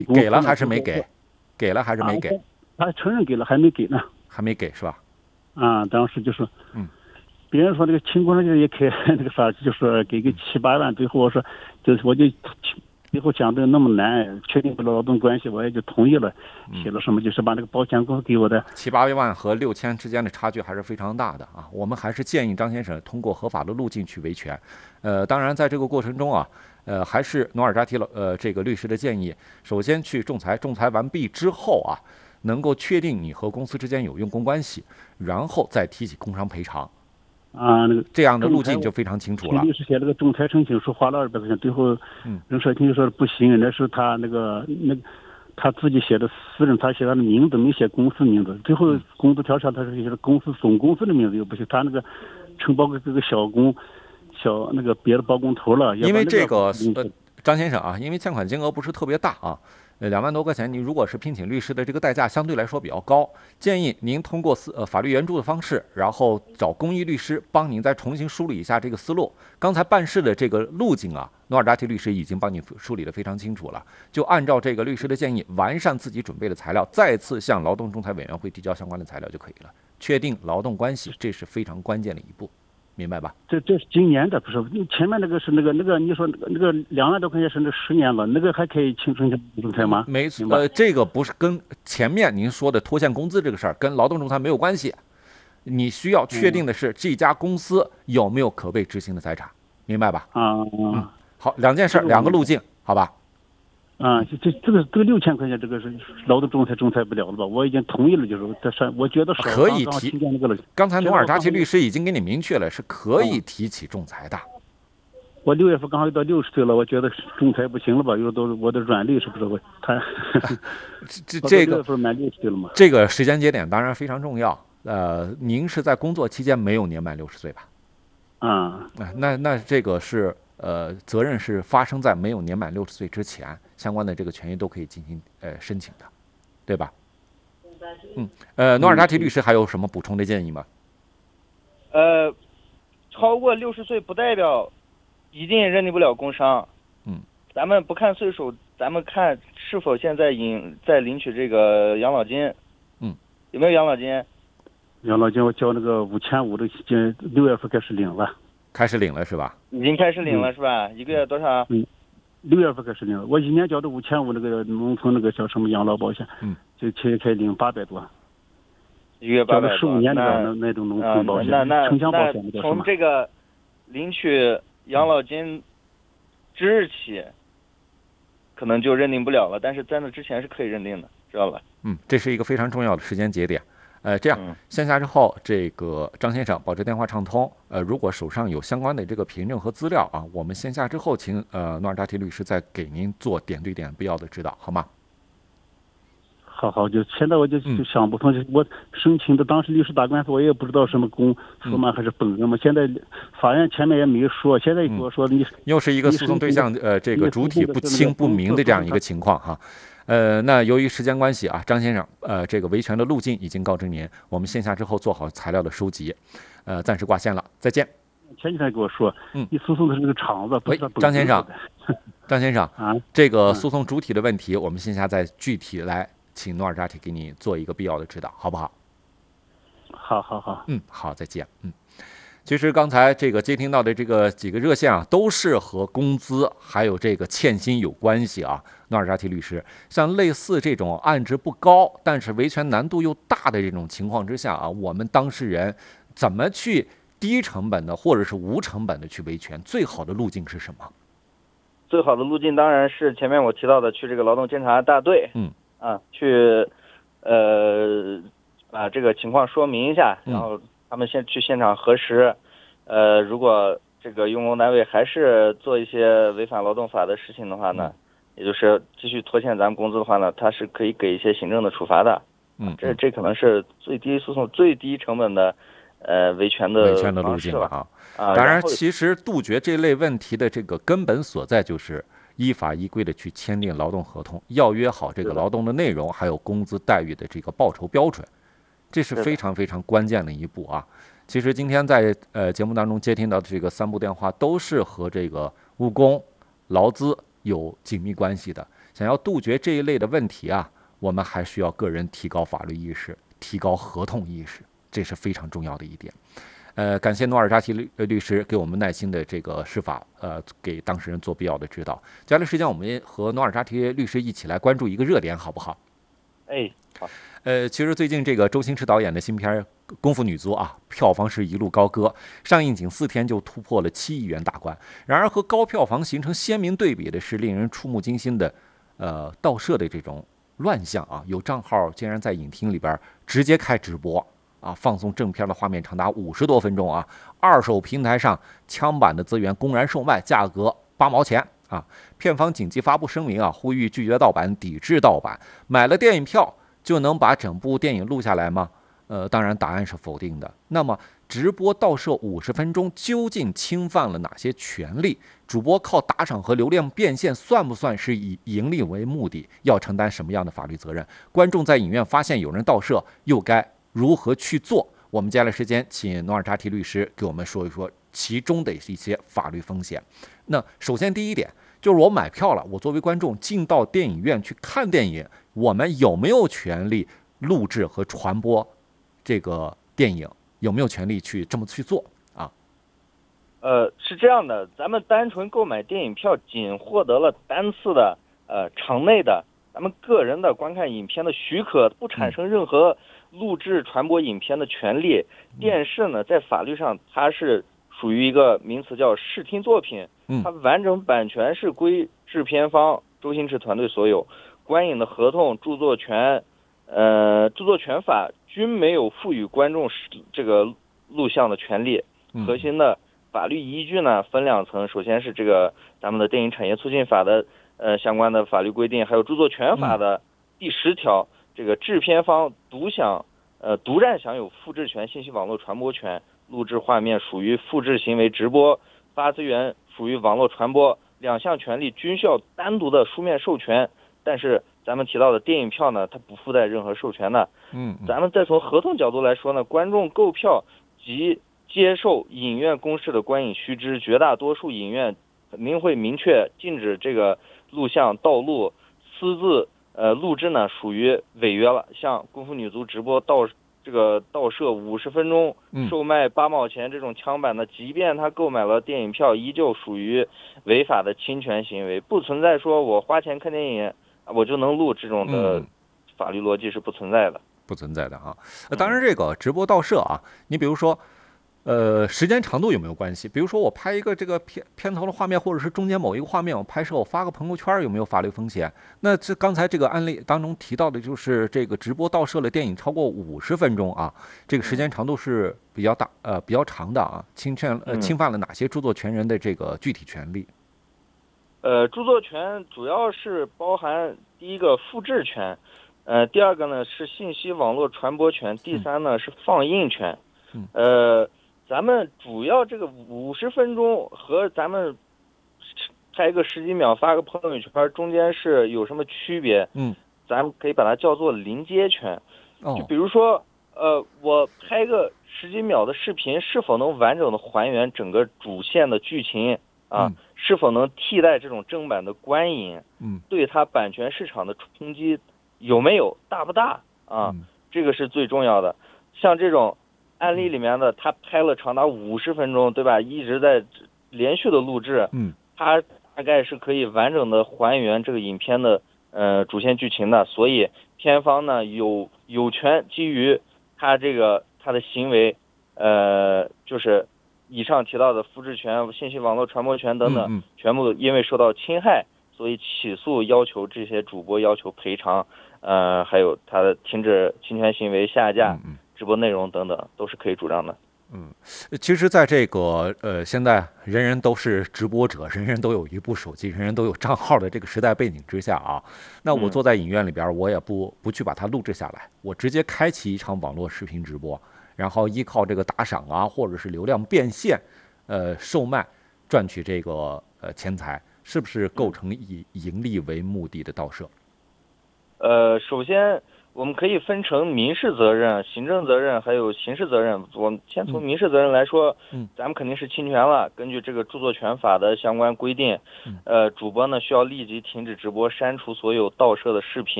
给了还是没给？给了还是没给？ 他承认给了，还没给呢。 还没给是吧？ 当时就是，别人说那个轻工商也开那个啥，就是给个7-8万，最后我说，我就最后讲的那么难，确定不了劳动关系，我也就同意了，写了什么就是把那个保险公司给我的 7-8万和6000之间的差距还是非常大的啊。我们还是建议张先生通过合法的路径去维权。当然在这个过程中啊，还是努尔扎提这个律师的建议，首先去仲裁，仲裁完毕之后啊，能够确定你和公司之间有用工关系，然后再提起工伤赔偿。 那个这样的路径就非常清楚了。 律师写了个仲裁申请书，花了200块钱，最后人社厅说不行，那是他那个他自己写的私人，他写他的名字，没写公司名字。最后公司调查，他是写的公司总公司的名字又不行，他那个承包给这个小那个别的包工头了。 因为这个张先生啊，因为欠款金额不是特别大啊。2万多块钱，你如果是聘请律师的这个代价相对来说比较高，建议您通过法律援助的方式，然后找公益律师帮您再重新梳理一下这个思路。刚才办事的这个路径啊，努尔扎提律师已经帮你梳理得非常清楚了，就按照这个律师的建议，完善自己准备的材料，再次向劳动仲裁委员会提交相关的材料就可以了，确定劳动关系，这是非常关键的一步。明白吧？ 这是今年的，不是前面那个是那个，你说那个2万多块钱是那10年了，那个还可以请仲裁吗？ 没错，这个不是跟前面您说的拖欠工资这个事儿跟劳动仲裁没有关系，你需要确定的是这家公司有没有可被执行的财产，明白吧？好，2件事，2个路径，好吧？ 这个6000块钱，这个是劳动仲裁不了了吧？我已经同意了，就是我觉得可以提那个了。刚才努尔扎提律师已经给你明确了，是可以提起仲裁的。 我6月份刚好到60岁了，我觉得仲裁不行了吧？我的软肋是不是这个 6月份满60岁了嘛？ 这个时间节点当然非常重要。您是在工作期间没有年满60岁吧？那这个是。责任是发生在没有年满60岁之前，相关的这个权益都可以进行申请的，对吧？努尔扎提律师还有什么补充的建议吗？ 超过60岁不代表一定认定不了工伤。咱们不看岁数，咱们看是否现在在领取这个养老金。有没有养老金？ 养老金我交那个5500的6月份开始领了。 开始领了是吧？ 已经开始领了是吧？一个月多少 ？6月份开始领了。我一年交的5500那个农村那个叫什么养老保险，就可以领800多。 一个月800多。交了 15年那种农村保险，城乡保险那从这个领取养老金之日起，可能就认定不了了，但是在那之前是可以认定的，知道吧？ 这是一个非常重要的时间节点。这样线下之后，这个张先生保持电话畅通。如果手上有相关的这个凭证和资料啊，我们线下之后请努尔扎提律师再给您做点对点必要的指导，好吗？ 好，就现在我就想不通，我申请的当时律师打官司，我也不知道什么公诉吗还是本人嘛。现在法院前面也没说，现在跟我说你又是一个诉讼对象这个主体不清不明的这样一个情况哈。那由于时间关系啊，张先生，这个维权的路径已经告知您，我们线下之后做好材料的收集，暂时挂线了，再见。 前几天跟我说，你诉讼的是这个厂子，不是张先生这个诉讼主体的问题，我们线下再具体来请努尔扎提给你做一个必要的指导，好不好？ 好， 好，再见。其实刚才这个接听到的这个几个热线啊，都是和工资还有这个欠薪有关系啊。努尔扎提律师，像类似这种案值不高，但是维权难度又大的这种情况之下啊，我们当事人怎么去低成本的或者是无成本的去维权？最好的路径是什么？ 最好的路径当然是前面我提到的，去这个劳动监察大队，去把这个情况说明一下，然后他们先去现场核实，如果这个用工单位还是做一些违反劳动法的事情的话呢，也就是继续拖欠咱们工资的话呢，他是可以给一些行政的处罚的。这可能是最低诉讼、最低成本的维权的路径了啊。当然，其实杜绝这类问题的这个根本所在就是依法依规的去签订劳动合同，要约好这个劳动的内容，还有工资待遇的这个报酬标准，这是非常非常关键的一步啊。其实今天在节目当中接听到的这个3部电话，都是和这个务工、劳资有紧密关系的。 想要杜绝这一类的问题啊，我们还需要个人提高法律意识，提高合同意识，这是非常重要的一点。感谢努尔扎提律师给我们耐心的这个施法，给当事人做必要的指导。接下来时间，我们和努尔扎提律师一起来关注一个热点，好不好？ 好。 其实最近这个周星驰导演的新片《功夫女足》啊，票房是一路高歌，上映仅4天就突破了7亿元大关。然而和高票房形成鲜明对比的是，令人触目惊心的，盗摄的这种乱象啊，有账号竟然在影厅里边直接开直播。放送正片的画面长达50多分钟啊！二手平台上枪版的资源公然售卖，价格8毛钱啊！片方紧急发布声明啊，呼吁拒绝盗版，抵制盗版。买了电影票就能把整部电影录下来吗？当然答案是否定的。那么直播盗摄50分钟究竟侵犯了哪些权利？主播靠打赏和流量变现算不算是以盈利为目的？要承担什么样的法律责任？观众在影院发现有人盗摄，又该如何去做？我们接下来时间请努尔扎提律师给我们说一说其中的一些法律风险。那首先第一点就是我买票了，我作为观众进到电影院去看电影，我们有没有权利录制和传播这个电影？有没有权利去这么去做啊？ 是这样的，咱们单纯购买电影票，仅获得了单次的场内的咱们个人的观看影片的许可，不产生任何录制传播影片的权利。电视呢，在法律上它是属于一个名词叫视听作品，它完整版权是归制片方周星驰团队所有，观影的合同、著作权法均没有赋予观众这个录像的权利。核心的法律依据呢分2层，首先是这个咱们的电影产业促进法的相关的法律规定，还有著作权法的第10条，这个制片方独占享有复制权、信息网络传播权，录制画面属于复制行为，直播发资源属于网络传播，2项权利均需要单独的书面授权。但是咱们提到的电影票呢，它不附带任何授权的。咱们再从合同角度来说呢，观众购票及接受影院公示的观影须知，绝大多数影院肯定会明确禁止这个录像盗录、私自录制呢，属于违约了。像功夫女足直播盗摄50分钟，售卖8毛钱这种枪版的，即便他购买了电影票，依旧属于违法的侵权行为，不存在说我花钱看电影我就能录，这种的法律逻辑是不存在的。 不存在的啊。当然，这个直播盗摄啊，你比如说，时间长度有没有关系？比如说我拍一个这个片头的画面，或者是中间某一个画面，我拍摄我发个朋友圈，有没有法律风险？那这刚才这个案例当中提到的就是这个直播盗摄的电影超过50分钟啊，这个时间长度是比较长的啊，侵犯了哪些著作权人的这个具体权利？ 著作权主要是包含第一个复制权，第二个呢是信息网络传播权，第3呢是放映权。咱们主要这个50分钟和咱们拍个10几秒发个朋友圈中间是有什么区别？咱们可以把它叫做临接权。就比如说，我拍个10几秒的视频，是否能完整的还原整个主线的剧情啊？是否能替代这种正版的观影？对它版权市场的冲击有没有，大不大啊？这个是最重要的。像这种案例里面的，他拍了长达50分钟，对吧？一直在连续的录制，他大概是可以完整的还原这个影片的主线剧情的。所以片方呢有权基于他的行为，就是以上提到的复制权、信息网络传播权等等，全部因为受到侵害，所以起诉要求这些主播要求赔偿，还有他的停止侵权行为、下架直播内容等等，都是可以主张的。 其实在这个现在人人都是直播者，人人都有一部手机，人人都有账号的这个时代背景之下啊，那我坐在影院里边，我也不去把它录制下来，我直接开启一场网络视频直播，然后依靠这个打赏啊，或者是流量变现，售卖赚取这个钱财，是不是构成以盈利为目的的盗摄？ 首先我们可以分成民事责任、行政责任还有刑事责任。我们先从民事责任来说，咱们肯定是侵权了。根据这个著作权法的相关规定，主播呢需要立即停止直播，删除所有盗摄的视频。